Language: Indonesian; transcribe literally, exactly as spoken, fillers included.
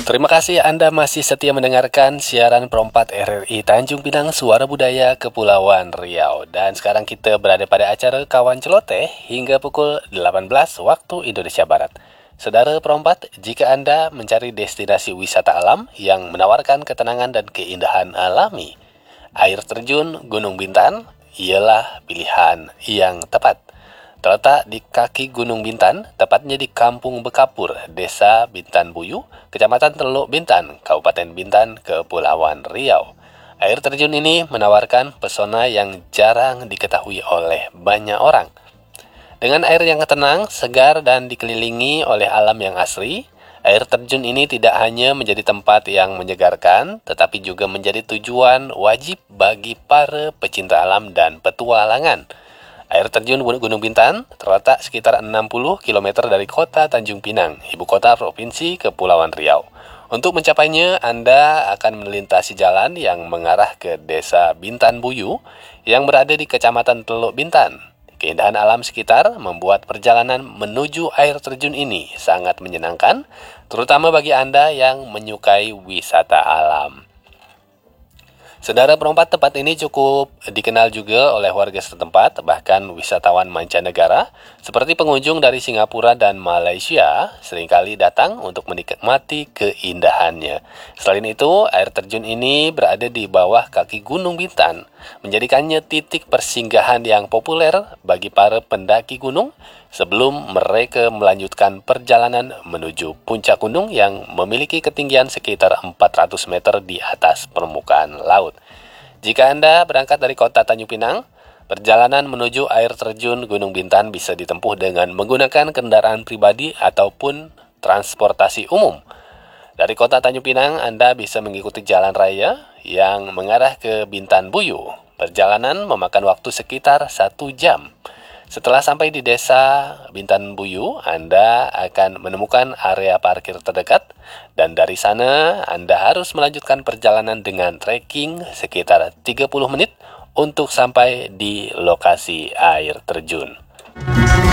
Terima kasih Anda masih setia mendengarkan siaran Perempat R R I Tanjung Pinang Suara Budaya Kepulauan Riau. Dan sekarang kita berada pada acara Kawan Celoteh hingga pukul delapan belas waktu Indonesia Barat. Saudara Perempat, jika Anda mencari destinasi wisata alam yang menawarkan ketenangan dan keindahan alami, air terjun Gunung Bintan ialah pilihan yang tepat. Terletak di kaki Gunung Bintan, tepatnya di Kampung Bekapur, Desa Bintan Buyu, Kecamatan Teluk Bintan, Kabupaten Bintan, Kepulauan Riau. Air terjun ini menawarkan pesona yang jarang diketahui oleh banyak orang. Dengan air yang tenang, segar, dan dikelilingi oleh alam yang asri, air terjun ini tidak hanya menjadi tempat yang menyegarkan, tetapi juga menjadi tujuan wajib bagi para pecinta alam dan petualangan. Air terjun Gunung Bintan terletak sekitar enam puluh kilometer dari kota Tanjung Pinang, ibu kota Provinsi Kepulauan Riau. Untuk mencapainya, Anda akan melintasi jalan yang mengarah ke Desa Bintan Buyu yang berada di Kecamatan Teluk Bintan. Keindahan alam sekitar membuat perjalanan menuju air terjun ini sangat menyenangkan, terutama bagi Anda yang menyukai wisata alam. Saudara Perempat, tempat ini cukup dikenal juga oleh warga setempat, bahkan wisatawan mancanegara, seperti pengunjung dari Singapura dan Malaysia, seringkali datang untuk menikmati keindahannya. Selain itu, air terjun ini berada di bawah kaki Gunung Bintan, menjadikannya titik persinggahan yang populer bagi para pendaki gunung sebelum mereka melanjutkan perjalanan menuju puncak gunung yang memiliki ketinggian sekitar empat ratus meter di atas permukaan laut. Jika Anda berangkat dari kota Tanjung Pinang, perjalanan menuju air terjun Gunung Bintan bisa ditempuh dengan menggunakan kendaraan pribadi ataupun transportasi umum. Dari kota Tanjung Pinang, Anda bisa mengikuti jalan raya yang mengarah ke Bintan Buyu. Perjalanan memakan waktu sekitar satu jam. Setelah sampai di desa Bintan Buyu, Anda akan menemukan area parkir terdekat dan dari sana Anda harus melanjutkan perjalanan dengan trekking sekitar tiga puluh menit untuk sampai di lokasi air terjun.